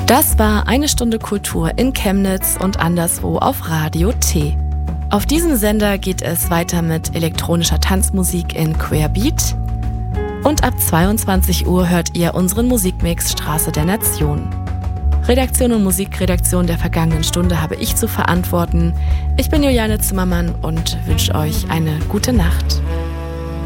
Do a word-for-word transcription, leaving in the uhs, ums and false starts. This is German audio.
Das war eine Stunde Kultur in Chemnitz und anderswo auf Radio T. Auf diesem Sender geht es weiter mit elektronischer Tanzmusik in Querbeat. Und ab zweiundzwanzig Uhr hört ihr unseren Musikmix Straße der Nation. Redaktion und Musikredaktion der vergangenen Stunde habe ich zu verantworten. Ich bin Juliane Zimmermann und wünsche euch eine gute Nacht.